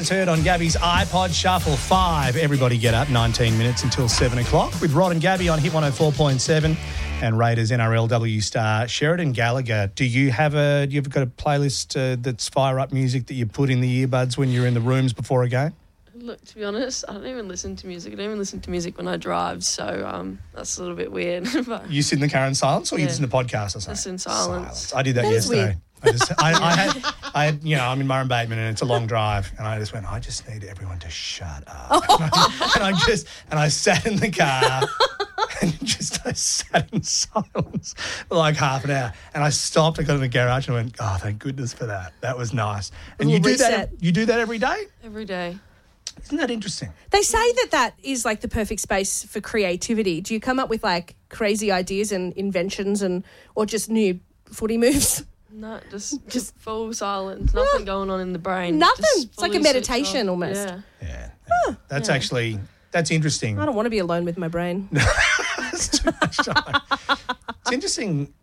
as heard on Gabby's iPod Shuffle 5. Everybody get up, 19 minutes until 7 o'clock with Rod and Gabby on Hit 104.7 and Raiders NRLW star Sheridan Gallagher. Do you ever got a playlist that's fire up music that you put in the earbuds when you're in the rooms before a game? Look, to be honest, I don't even listen to music. I don't even listen to music when I drive, so that's a little bit weird. But You sit in the car in silence or you listen to podcasts or something? just in silence. I did that yesterday. Weird. I had, I'm in Murray Bateman and it's a long drive, and I just went, I just need everyone to shut up. and I sat in the car and I sat in silence for like half an hour, and I stopped. I got in the garage and I went, oh, thank goodness for that. That was nice. And you do that. You do that every day? Every day. Isn't that interesting? They say that is like the perfect space for creativity. Do you come up with like crazy ideas and inventions or just new footy moves? No, just full silence. Nothing going on in the brain. Nothing. Just It's like a fully meditation switched off. almost. Yeah. Yeah. That's interesting. I don't want to be alone with my brain. That's too much time. It's interesting.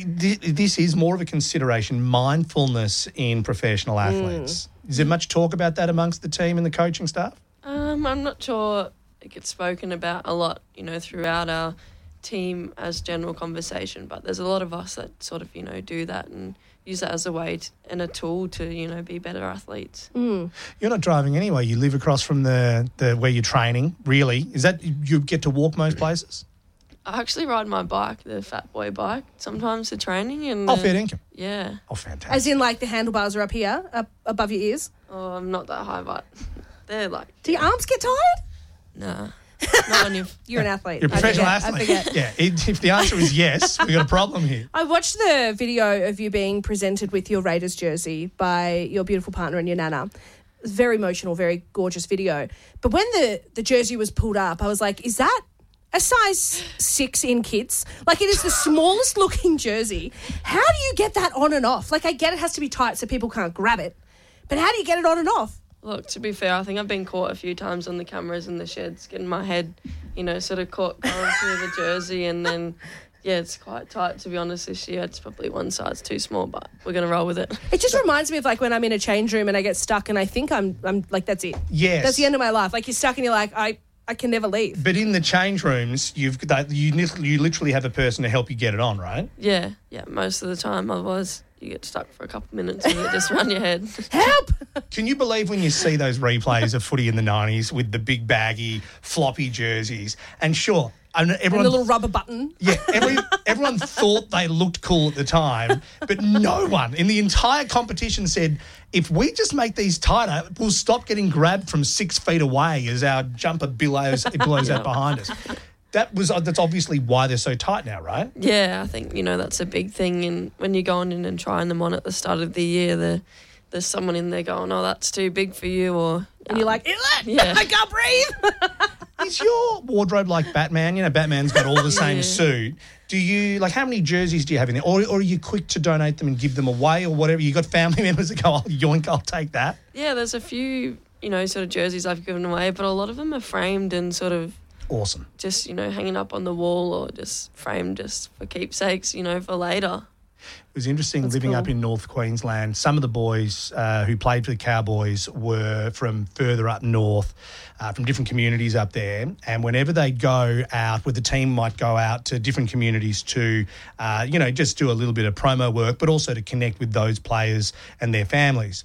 This is more of a consideration, mindfulness in professional athletes. Is there much talk about that amongst the team and the coaching staff? I'm not sure it gets spoken about a lot, throughout our team as general conversation, but there's a lot of us that sort of, do that and use that as a way and a tool to, be better athletes. Mm. You're not driving anyway. You live across from the where you're training, really. Is that you get to walk most places? I actually ride my bike, the Fat Boy bike, sometimes to training. And fair income. Yeah. Oh, fantastic. As in like the handlebars are up here, up above your ears? Oh, I'm not that high, but they're like... Do your arms get tired? Nah. Not on your... You're an athlete. You're a professional I athlete. forget. Yeah. If the answer is yes, we've got a problem here. I watched the video of you being presented with your Raiders jersey by your beautiful partner and your nana. It was very emotional, very gorgeous video. But when the jersey was pulled up, I was like, is that a size 6 in kids? Like, it is the smallest looking jersey. How do you get that on and off? Like, I get it has to be tight so people can't grab it. But how do you get it on and off? Look, to be fair, I think I've been caught a few times on the cameras in the sheds, getting my head, sort of caught going through the jersey, and then, yeah, it's quite tight, to be honest, this year. It's probably one size too small, but we're going to roll with it. It just reminds me of, like, when I'm in a change room and I get stuck and I think I'm like, that's it. Yes. That's the end of my life. Like, you're stuck and you're like, I can never leave. But in the change rooms, you literally have a person to help you get it on, right? Yeah, most of the time. Otherwise, you get stuck for a couple of minutes and you just run your head. Help! Can you believe when you see those replays of footy in the 90s with the big baggy, floppy jerseys? And sure, everyone... And the little rubber button. Yeah, everyone thought they looked cool at the time, but no one in the entire competition said, if we just make these tighter, we'll stop getting grabbed from 6 feet away as our jumper blows out behind us. That's obviously why they're so tight now, right? Yeah, I think, that's a big thing. And when you're going in and trying them on at the start of the year, there's someone in there going, oh, that's too big for you, or... And you're like, yeah. I can't breathe. Is your wardrobe like Batman? Batman's got all the same suit. Do you, how many jerseys do you have in there? Or are you quick to donate them and give them away or whatever? You got family members that go, oh, yoink, I'll take that? Yeah, there's a few, sort of jerseys I've given away, but a lot of them are framed and sort of... Awesome. Just, hanging up on the wall or just framed just for keepsakes, for later. It was interesting living up in North Queensland. Some of the boys who played for the Cowboys were from further up north, from different communities up there. And whenever they go out, the team might go out to different communities to, just do a little bit of promo work, but also to connect with those players and their families.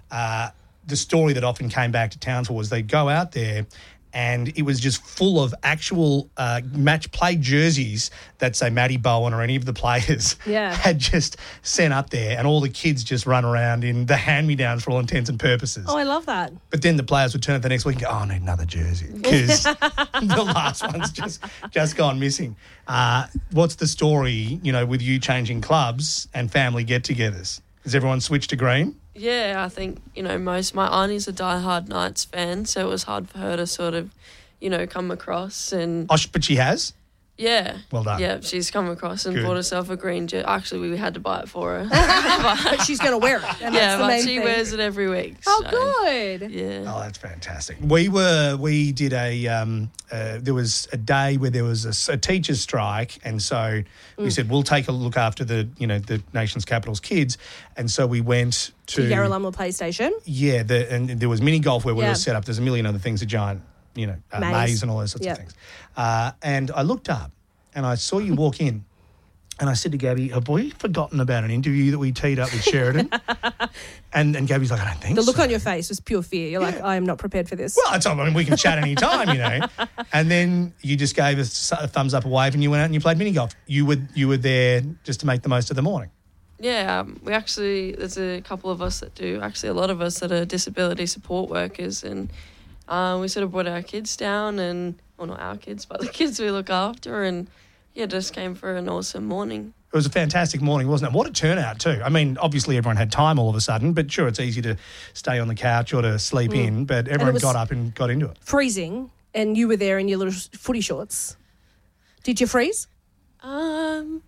The story that often came back to Townsville was they'd go out there and it was just full of actual match play jerseys that, say, Matty Bowen or any of the players had just sent up there, and all the kids just run around in the hand-me-downs for all intents and purposes. Oh, I love that. But then the players would turn up the next week and go, oh, I need another jersey because the last one's just gone missing. What's the story, with you changing clubs and family get-togethers? Has everyone switched to green? Yeah, I think, my auntie's a diehard Knights fan, so it was hard for her to sort of, come across. And Oh, but she has? Yeah. Well done. Yeah, she's come across and Good. bought herself a green jersey. Actually, we had to buy it for her. But she's going to wear it. And Yeah, that's the but main she thing. wears it every week. Oh, so, good. Yeah. Oh, that's fantastic. We did there was a day where there was a teacher's strike, and so we said we'll take a look after the nation's capital's kids, and so we went to Yarralumla PlayStation. Yeah, and there was mini golf where we Yeah. were set up. There's a million other things, a giant, maze and all those sorts Yep. of things. And I looked up and I saw you walk in. And I said to Gabby, have we forgotten about an interview that we teed up with Sheridan? and Gabby's like, I don't think The so. look on your face was pure fear. You're like, I am not prepared for this. Well, I mean, we can chat any time, And then you just gave us a thumbs up, a wave, and you went out and you played mini golf. You were there just to make the most of the morning. Yeah, there's a couple of us that do, actually a lot of us that are disability support workers, and we sort of brought our kids down, well, not our kids, but the kids we look after, and yeah, just came for an awesome morning. It was a fantastic morning, wasn't it? What a turnout too. I mean, obviously everyone had time all of a sudden, but sure, it's easy to stay on the couch or to sleep in, but everyone got up and got into it. Freezing, and you were there in your little footy shorts. Did you freeze? No.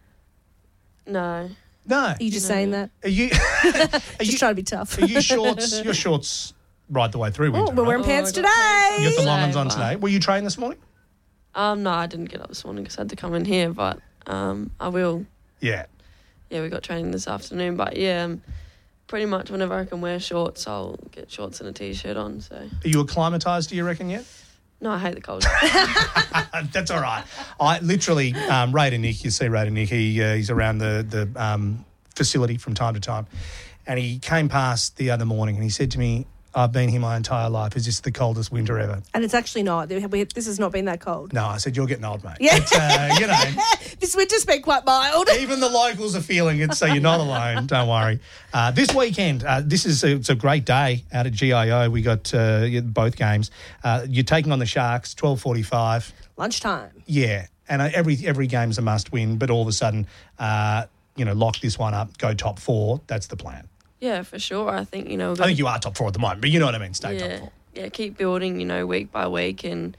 No. Are you just saying that? Are you Just trying to be tough. Are you shorts? Your shorts right the way through winter. We're wearing right? pants I got today. You got the long ones today, on but- today. Were you trained this morning? No, I didn't get up this morning because I had to come in here, but I will. Yeah. Yeah, we got training this afternoon, but yeah, pretty much whenever I can wear shorts, I'll get shorts and a t-shirt on. So Are you acclimatised, do you reckon, yet? no, I hate the cold. That's all right. I literally, Raider Nick, you see Raider Nick, he's around the facility from time to time, and he came past the other morning and he said to me, I've been here my entire life. Is this the coldest winter ever? And it's actually not. This has not been that cold. No, I said, you're getting old, mate. Yeah. But, This winter's been quite mild. even the locals are feeling it, so you're not alone. Don't worry. This weekend, it's a great day out at GIO. We got both games. You're taking on the Sharks, 12:45. Lunchtime. Yeah, and every game's a must win, but all of a sudden, lock this one up, go top four. That's the plan. Yeah, for sure. I think, I think you are top four at the moment, but you know what I mean, stay top four. Yeah, keep building, week by week, and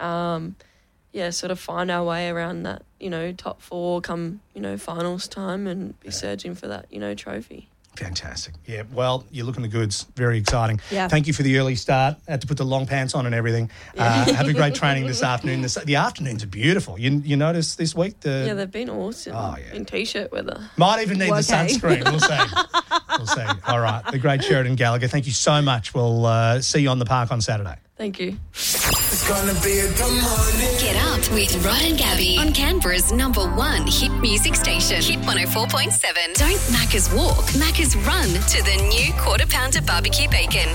sort of find our way around that, top four come, finals time, and be surging for that, trophy. Fantastic. Yeah, well, you're looking the goods. Very exciting. Yeah. Thank you for the early start. Had to put the long pants on and everything. Have a great training this afternoon. The afternoons are beautiful. You notice this week? Yeah, they've been awesome. Oh, yeah. In T-shirt weather. Might even need the Okay. sunscreen. We'll see. We'll see. All right. The great Sheridan Gallagher, thank you so much. We'll see you on the park on Saturday. Thank you. It's gonna be a good morning. Get up with Rod and Gabby on Canberra's #1 hit music station, Hit 104.7. Don't Macca's walk, Macca's run to the new Quarter Pounder barbecue bacon.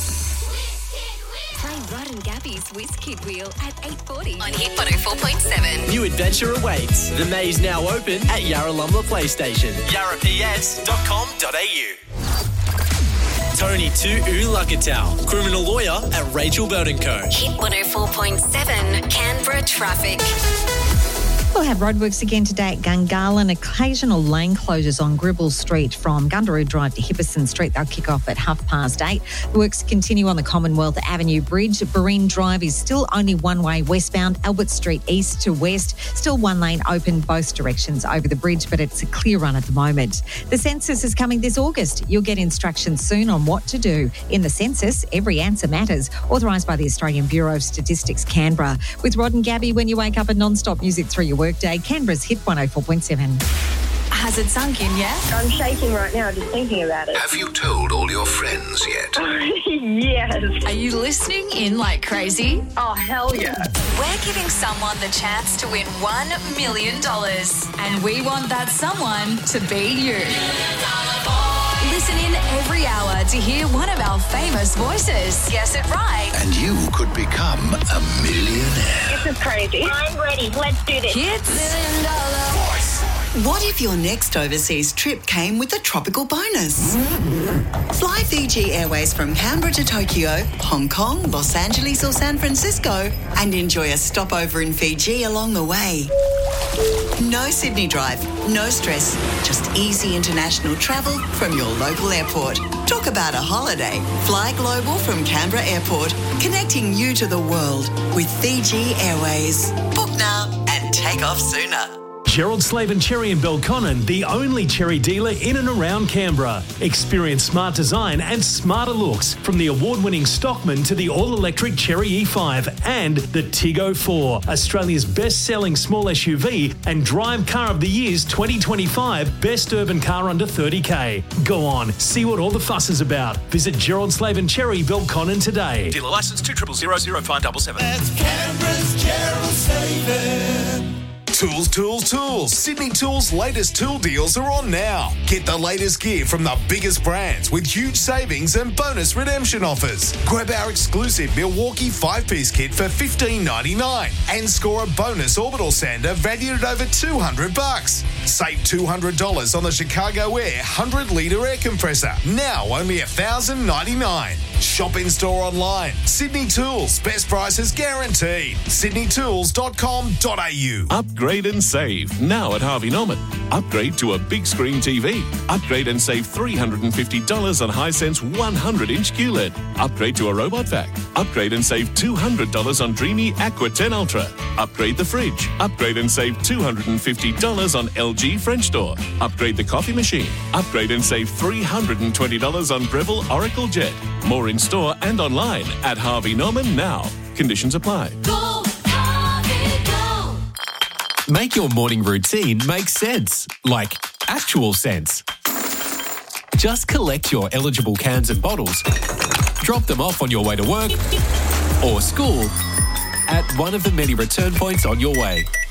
Play Rod and Gabby's Whiz Kid Wheel at 8:40 on Hit 104.7. New adventure awaits. The maze now open at Yarralumla PlayStation. yarraps.com.au. Tony to Ulakatau, criminal lawyer at Rachel Burton Co. Hit 104.7 Canberra traffic. We'll have roadworks again today at Gungahlin. Occasional lane closures on Gribble Street from Gundaroo Drive to Hipperson Street. They'll kick off at 8:30. The works continue on the Commonwealth Avenue Bridge. Barine Drive is still only one way westbound. Albert Street east to west. Still one lane open both directions over the bridge, but it's a clear run at the moment. The census is coming this August. You'll get instructions soon on what to do. In the census, every answer matters. Authorised by the Australian Bureau of Statistics, Canberra. With Rod and Gabby, when you wake up and non-stop music through your workday, Canberra's Hit 104.7. Has it sunk in yet? I'm shaking right now just thinking about it. Have you told all your friends yet? Yes. Are you listening in like crazy? Oh, hell yeah. We're giving someone the chance to win $1 million. And we want that someone to be you. Listen in every hour to hear one of our famous voices. Guess it right. And you could become a millionaire. This is crazy. I'm ready. Let's do this. Kids. What if your next overseas trip came with a tropical bonus? Fly Fiji Airways from Canberra to Tokyo, Hong Kong, Los Angeles or San Francisco and enjoy a stopover in Fiji along the way. No Sydney drive, no stress, just easy international travel from your local airport. Talk about a holiday. Fly global from Canberra Airport, connecting you to the world with Fiji Airways. Book now at take off sooner. Gerald Slaven Cherry in Belconnen, the only cherry dealer in and around Canberra. Experience smart design and smarter looks from the award-winning Stockman to the all-electric Cherry E5 and the Tiggo 4, Australia's best-selling small SUV and Drive Car of the Year's 2025 best urban car under 30k. Go on, see what all the fuss is about. Visit Gerald Slaven Cherry Belconnen today. Dealer licence 2000577. That's Canberra's Gerald Slaven. Tools, tools, tools. Sydney Tools' latest tool deals are on now. Get the latest gear from the biggest brands with huge savings and bonus redemption offers. Grab our exclusive Milwaukee 5-piece kit for $15.99 and score a bonus orbital sander valued at over $200. Save $200 on the Chicago Air 100-litre air compressor. Now only $1,099. Shop in store online. Sydney Tools. Best prices guaranteed. sydneytools.com.au. Upgrade and save now at Harvey Norman. Upgrade to a big screen TV. Upgrade and save $350 on Hisense 100-inch QLED. Upgrade to a robot vac. Upgrade and save $200 on Dreamy Aqua 10 Ultra. Upgrade the fridge. Upgrade and save $250 on LG French door. Upgrade the coffee machine. Upgrade and save $320 on Breville Oracle Jet. More in store and online at Harvey Norman now. Conditions apply. Go, Harvey, go. Make your morning routine make sense. Like actual sense. Just collect your eligible cans and bottles, drop them off on your way to work or school at one of the many return points on your way.